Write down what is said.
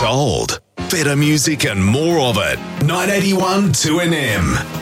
Sold. Better music and more of it. 981 2NM.